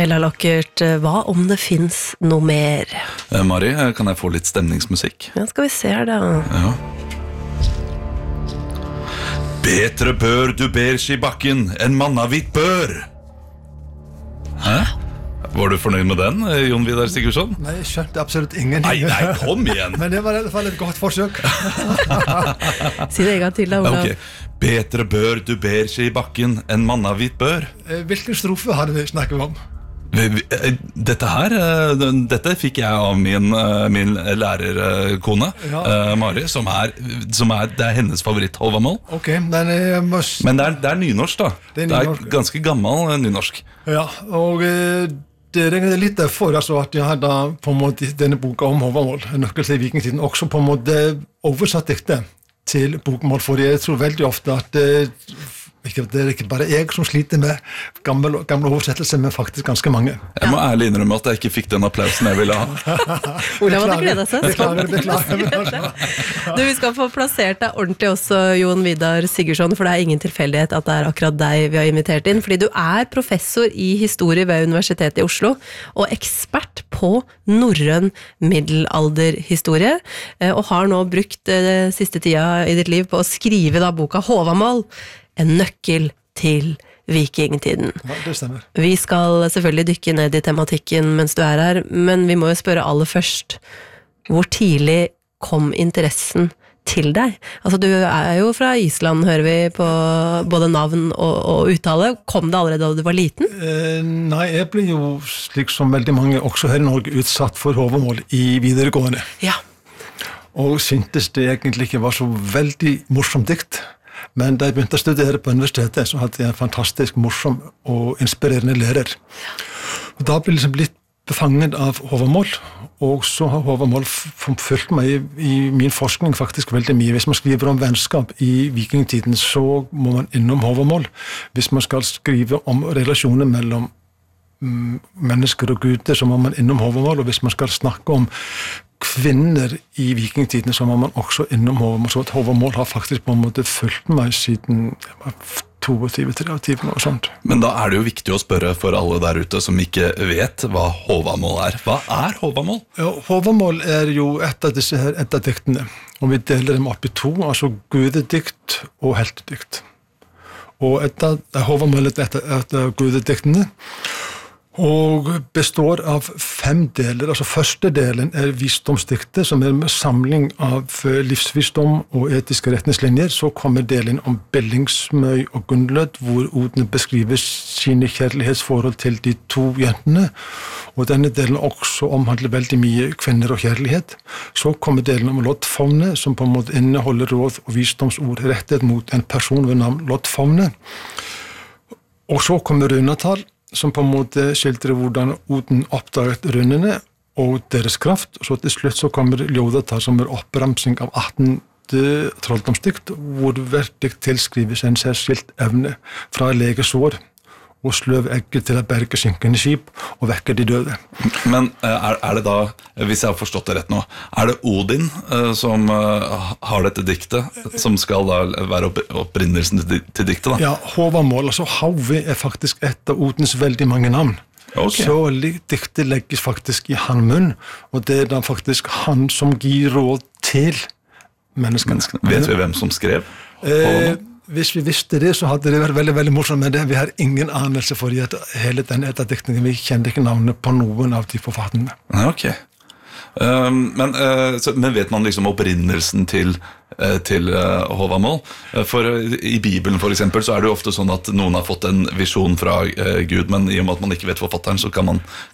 Sjælalokkert, hva om det finnes noe mer? Mari, kan jeg få litt stemningsmusikk? Ja, skal vi se her da. Ja. Betre bør du ber seg I bakken enn mannavitt bør. Hæ? Var du fornøyd med den, Jon Vidar Sigurdsson? Nei, jeg skjønte absolutt ingenting. Nei, kom igjen. Men det var I alle fall et godt forsøk. Si det en gang til da, Olav. Okay. Betre bør du ber seg I bakken enn mannavitt bør. Hvilken strofe hadde vi snakket om? Dette fikk jeg av min lærerkone, Mari, som det hennes favoritt Håvamål. Ok, men Men det nynorsk da. Det ganske gammel nynorsk. Ja, og det regner litt derfor at jeg hadde på en måte denne boka om Håvamål, Nøkkel til vikingtiden, også på en måte oversatt diktet til bokmål, for jeg tror veldig ofte at det ikke bare jeg som sliter med gamle oversettelser, men faktisk ganske mange. Jeg må ærlig innrømme at jeg ikke fikk den applausen jeg ville ha. Olav hadde gledet seg. Beklager. Vi skal få plassert deg ordentlig også, Jon Vidar Sigurdsson, for det ingen tilfeldighet at det akkurat deg vi har invitert inn, fordi du professor I historie ved Universitetet I Oslo, og ekspert på norrøn middelalderhistorie, og har nå brukt siste tida I ditt liv på å skrive da boka Håvamål, en nøkkel til vikingtiden. Ja, det stemmer. Vi skal selvfølgelig dykke ned I tematikken mens du her, men vi må jo spørre aller først, hvor tidlig kom interessen til deg? Altså, du jo fra Island, hører vi på både navn og uttale. Kom det allerede da du var liten? Nei, jeg ble jo, slik som veldig mange, også her I Norge, utsatt for Håvamål I videregående. Ja. Og syntes det egentlig ikke var så veldig morsomt dikt. Men da jeg begynte å studere på universitetet, så hadde jeg en fantastisk morsom og inspirerende lærer. Og da ble jeg liksom litt befanget av Håvamål, og så har Håvamål fulgt meg I min forskning faktisk veldig mye. Hvis man skriver om vennskap I vikingtiden, så må man innom Håvamål. Hvis man skal skrive om relasjoner mellom mennesker og guder, så må man innom Håvamål, og hvis man skal snakke om kvinner I vikingtiden, så må man også innom Håvamål, så at Håvamål har faktisk på en måte fulgt meg siden 22-23 og sånt. Men da det jo viktig å spørre for alle der ute som ikke vet hva Håvamål Hva Håvamål? Ja, Håvamål jo et av disse her diktene, og vi deler dem opp I to, altså gudedikt og heltedikt. Og Håvamål et av gudediktene, og består av 5 deler. Altså første delen visdomsdiktet, som en samling av livsvisdom og etiske retningslinjer. Så kommer delen om Bellingsmøy og Gunnlød, hvor Odin beskriver sine kjærlighetsforhold til de 2 jentene. Og denne delen også omhandler veldig mye kvinner og kjærlighet. Så kommer delen om Loddfavne, som på en måte inneholder råd og visdomsord rettet mot en person ved navn Loddfavne. Og så kommer runetall, som på en måte skildrer hvordan Odin oppdaget runene og deres kraft. Så til slutt så kommer Ljóðatal, som oppramsing av 18 trolldomsdikt, hvor hvert dikt tilskrives en særskilt evne fra legesår og sløv egget til å berge synkende skip og vekke de døde. Men det da, hvis jeg har forstått det rett nå, det Odin som har dette diktet, som skal da være opprinnelsen til diktet da? Ja, Håvamål, altså Havi faktisk et av Odins veldig mange navn. Okay. Så diktet legges faktisk I han munn, og det da faktisk han som gir råd til menneskene. Vet vi hvem som skrev Håvamål? Hvis vi visste det, så hadde det vært veldig, veldig morsomt med det. Vi har ingen anelse for at hele den etterdiktningen, vi kjenner ikke navnet på noen av de forfatterne. Ok. Men vet man liksom opprinnelsen til Håvamål? For I Bibelen for eksempel, så det jo ofte sånn at noen har fått en visjon fra Gud, men I og med at man ikke vet forfatteren, så kan man